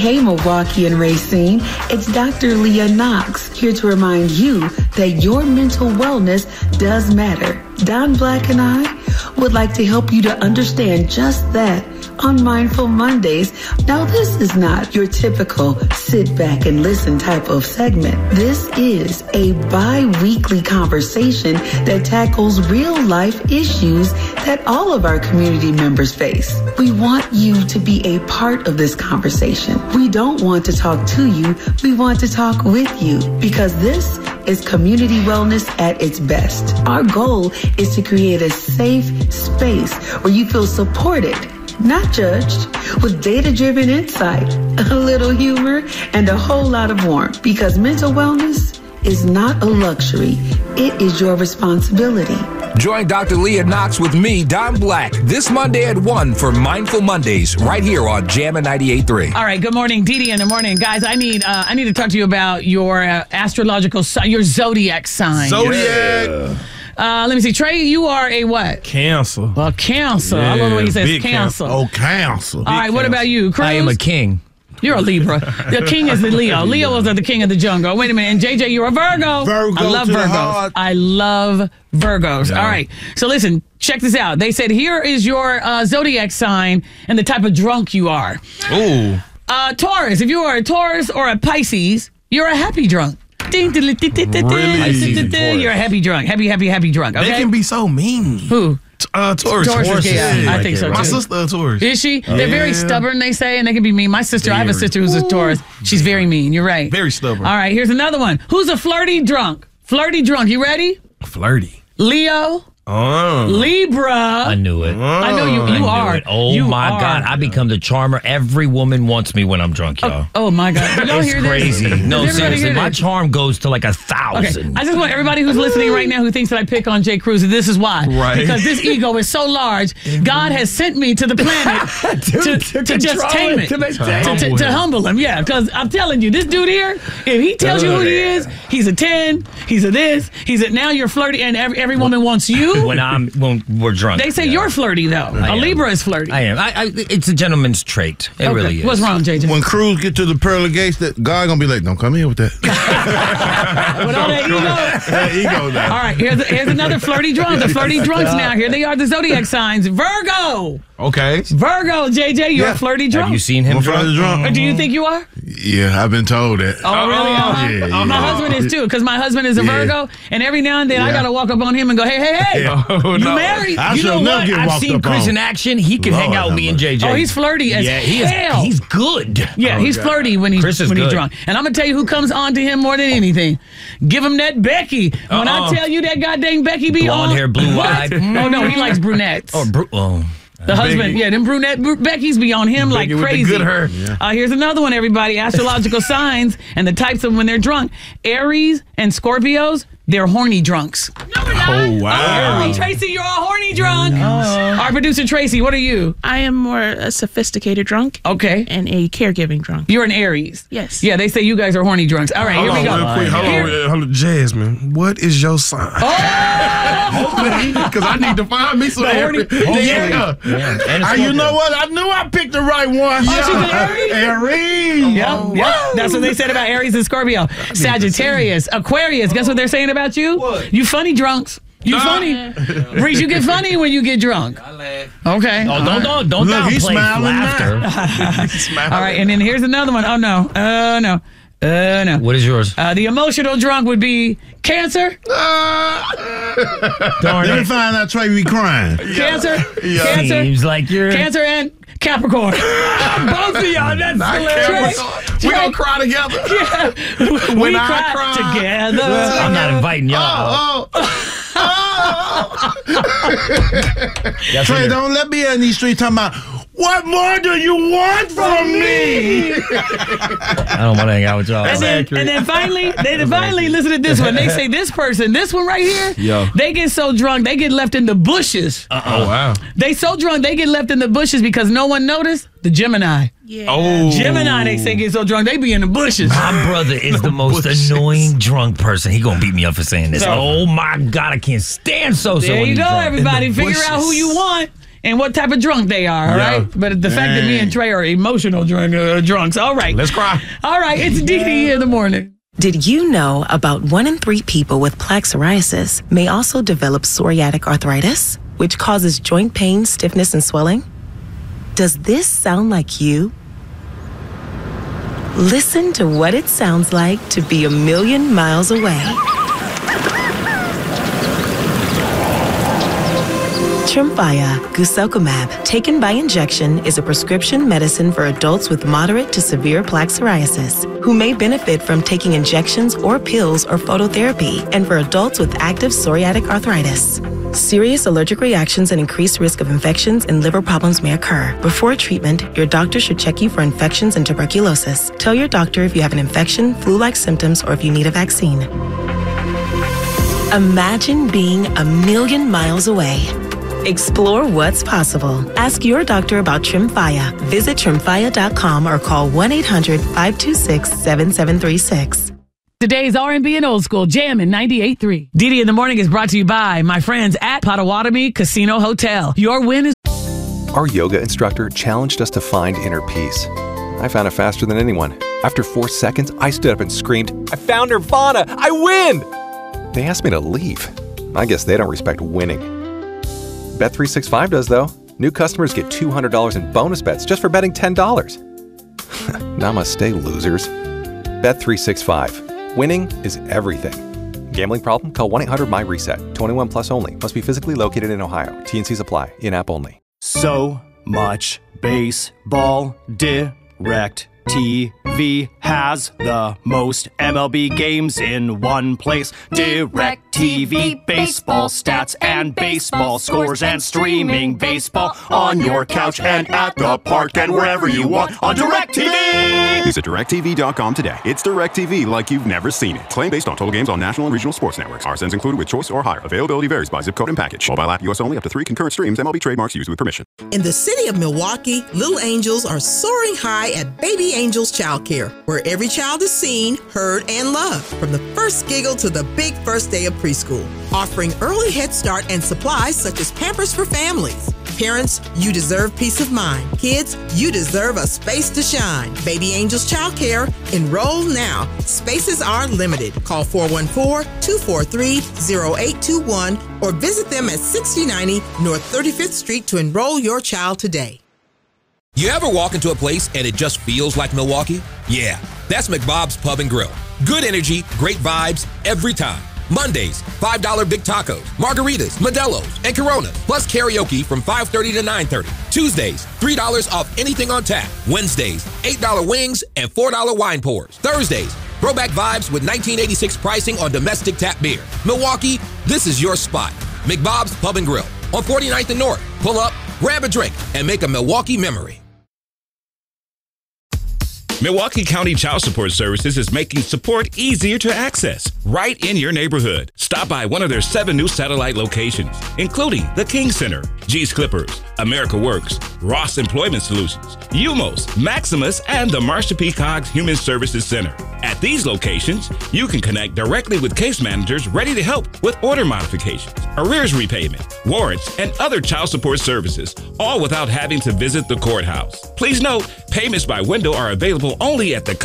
Hey, Milwaukee and Racine, it's Dr. Leah Knox here to remind you that your mental wellness does matter. Don Black and I would like to help you to understand just that on Mindful Mondays. Now, this is not your typical sit back and listen type of segment. This is a bi-weekly conversation that tackles real life issues that all of our community members face. We want you to be a part of this conversation. We don't want to talk to you. We want to talk with you because this is community wellness at its best. Our goal is to create a safe space where you feel supported, not judged, with data-driven insight, a little humor, and a whole lot of warmth. Because mental wellness is not a luxury. It is your responsibility. Join Dr. Leah Knox with me, Don Black, this Monday at 1 for Mindful Mondays, right here on Jammin' 98.3. All right, good morning, Dee in the morning. Guys, I need to talk to you about your astrological sign, your zodiac sign. Zodiac. Let me see. Trey, you are a what? Cancer. Well, Cancer. I love the way he says Cancer. Oh, Cancer. All right, what about you, Cruz? I am a king. You're a Libra. The king is the Leo. Leo is the king of the jungle. Wait a minute. And JJ, you're a Virgo. Virgo. I love to Virgos. the heart. I love Virgos. Yeah. All right. So listen, check this out. They said here is your zodiac sign and the type of drunk you are. Ooh. Taurus. If you are a Taurus or a Pisces, you're a happy drunk. Really? You're a happy drunk. Happy drunk. Okay? They can be so mean. Who? Taurus. I think so too. My sister a Taurus. Is she? They're very stubborn, they say, and they can be mean. My sister, I have a sister who's a Taurus. She's very mean. You're right. Very stubborn. All right, here's another one. Who's a flirty drunk? Flirty drunk. You ready? Flirty. Leo. Libra. I knew it. I know you are. Oh my God. I become the charmer. Every woman wants me when I'm drunk, y'all. Oh my God. Did y'all It's hear this? crazy. No, Does everybody seriously. hear My this? charm goes to like 1,000. Okay. I just want everybody who's listening right now who thinks that I pick on Jay Cruz, this is why. Right. Because this ego is so large, God has sent me to the planet to just tame it. To humble him. Yeah, because I'm telling you, this dude here, if he tells you who he is, he's a 10, he's a this, he's a now you're flirty, and every woman wants you. When we're drunk. They say you're flirty, though. A Libra is flirty. I am. It's a gentleman's trait. It really is. What's wrong, JJ? When Cruz get to the pearly gates, that God gonna be like, don't come in with that. With all that ego. That ego now. All right, here's another flirty drunk. The flirty drunks now. Here they are, the zodiac signs. Virgo. Okay. Virgo, JJ, you're a flirty drunk. Have you seen him I'm drunk? flirty drunk. Or do you think you are? Yeah, I've been told that. Oh, really? Yeah. My husband is too, because my husband is a Virgo, and every now and then I gotta walk up on him and go, hey, Oh, you no. married? I You know shall never what? get I've walked seen up Chris on. in action. He can hang out with me and JJ. Oh, he's flirty as hell. He's good. Yeah, he's flirty when he's Chris is good. drunk. And I'm gonna tell you who comes on to him more than anything. Give him that Becky. When I tell you that goddamn Becky be Blonde on hair, blue-eyed. Oh no, he likes brunettes. The husband, them brunette Becky's be on him like Becky with crazy. the good hair. Here's another one, everybody. Astrological signs and the types of when they're drunk. Aries and Scorpios, they're horny drunks. No, we're not. Oh, wow. Oh, Tracy, you're a horny drunk. Our producer, Tracy, what are you? I am more a sophisticated drunk. Okay. And a caregiving drunk. You're an Aries. Yes. Yeah, they say you guys are horny drunks. All right, here we go. Real quick. Hold on. Jasmine, what is your sign? Because I need to find me some horny- Yeah. You know what? I knew I picked the right one. Oh, she's an Aries? Aries. Yep. That's what they said about Aries and Scorpio. Sagittarius, Aquarius. Guess what they're saying about you? What? You funny drunks. You funny. Reese, you get funny when you get drunk. I laugh. Okay. Oh, don't Look, he's downplay smiling laughter. All right, and then here's another one. Oh, no. No. What is yours? The emotional drunk would be Cancer. Darn Let me it. find out Trey be crying. Cancer. Cancer. Seems like you're... Cancer and Capricorn. Both of y'all. That's hilarious. We gonna cry together. Yeah. When we I cry cry. together. I'm not inviting y'all. Trey, don't let me in these streets talking about, what more do you want from me? I don't want to hang out with y'all. And then finally, listen to this one. They say this one right here, they get so drunk, they get left in the bushes. Oh, wow. They so drunk, they get left in the bushes because no one noticed. The Gemini. Yeah. Oh. Gemini, they say, get so drunk, they be in the bushes. My brother is the most annoying drunk person. He gonna beat me up for saying this. So- Oh my God, I can't stand so. There when you he's go, drunk. everybody. In the Figure out who bushes. you want. and what type of drunk they are, all right? But the fact that me and Trey are emotional drunks, all right. Let's cry. All right, it's DD in the morning. Did you know about 1 in 3 people with plaque psoriasis may also develop psoriatic arthritis, which causes joint pain, stiffness, and swelling? Does this sound like you? Listen to what it sounds like to be 1,000,000 miles away. Tremfya guselkumab, taken by injection, is a prescription medicine for adults with moderate to severe plaque psoriasis who may benefit from taking injections or pills or phototherapy, and for adults with active psoriatic arthritis. Serious allergic reactions and increased risk of infections and liver problems may occur. Before treatment, your doctor should check you for infections and tuberculosis. Tell your doctor if you have an infection, flu-like symptoms, or if you need a vaccine. Imagine being 1,000,000 miles away. Explore what's possible. Ask your doctor about Tremfya. Visit Tremfya.com or call 1-800-526-7736. Today's R&B and old school jamming 98.3. DD in the morning is brought to you by my friends at Potawatomi Casino Hotel. Your win is... Our yoga instructor challenged us to find inner peace. I found it faster than anyone. After 4 seconds, I stood up and screamed, "I found Nirvana! I win!" They asked me to leave. I guess they don't respect winning. Bet365 does, though. New customers get $200 in bonus bets just for betting $10. Namaste, losers. Bet365. Winning is everything. Gambling problem? Call 1-800-MY-RESET. 21 plus only. Must be physically located in Ohio. T&Cs apply. In-app only. So much baseball. Direct TV has the most MLB games in one place. Direct TV, baseball stats and baseball scores and streaming baseball on your couch and at the park and wherever you want on Direct TV. Visit DirecTV.com today. It's Direct TV like you've never seen it. Claim based on total games on national and regional sports networks. RSNs included with choice or higher. Availability varies by zip code and package. Mobile app US only, up to 3 concurrent streams. MLB trademarks used with permission. In the city of Milwaukee, little angels are soaring high at Baby Angels Child Care, where every child is seen, heard, and loved, from the first giggle to the big first day of preschool. Offering early head start and supplies such as Pampers for families. Parents, you deserve peace of mind. Kids, you deserve a space to shine. Baby Angels Child Care. Enroll now. Spaces are limited. Call 414-243-0821 or visit them at 6090 North 35th Street to enroll your child today. You ever walk into a place and it just feels like Milwaukee? Yeah, that's McBob's Pub and Grill. Good energy, great vibes, every time. Mondays, $5 big tacos, margaritas, Modelo's, and Coronas, plus karaoke from 5:30 to 9:30. Tuesdays, $3 off anything on tap. Wednesdays, $8 wings and $4 wine pours. Thursdays, throwback vibes with 1986 pricing on domestic tap beer. Milwaukee, this is your spot. McBob's Pub and Grill on 49th and North. Pull up, grab a drink, and make a Milwaukee memory. Milwaukee County Child Support Services is making support easier to access right in your neighborhood. Stop by one of their 7 new satellite locations, including the King Center, G's Clippers, America Works, Ross Employment Solutions, UMOS, Maximus, and the Marsha P. Coggs Human Services Center. At these locations, you can connect directly with case managers ready to help with order modifications, arrears repayment, warrants, and other child support services, all without having to visit the courthouse. Please note, payments by window are available only at the